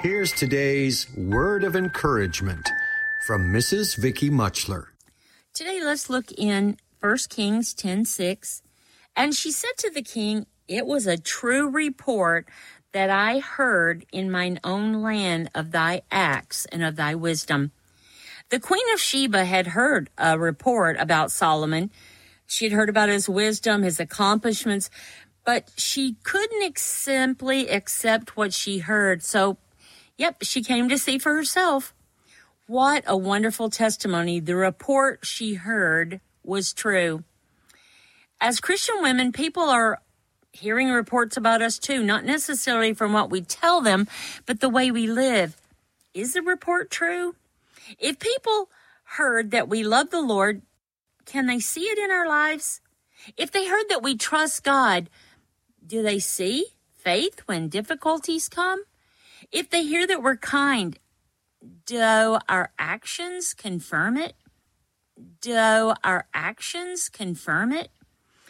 Here's today's word of encouragement from Mrs. Vicky Muchler. Today, let's look in 1 Kings 10:6. And she said to the king, "It was a true report that I heard in mine own land of thy acts and of thy wisdom." The Queen of Sheba had heard a report about Solomon. She had heard about his wisdom, his accomplishments, but she couldn't simply accept what she heard. So, she came to see for herself. What a wonderful testimony. The report she heard was true. As Christian women, people are hearing reports about us too, not necessarily from what we tell them, but the way we live. Is the report true? If people heard that we love the Lord, can they see it in our lives? If they heard that we trust God, do they see faith when difficulties come? If they hear that we're kind, do our actions confirm it? Do our actions confirm it?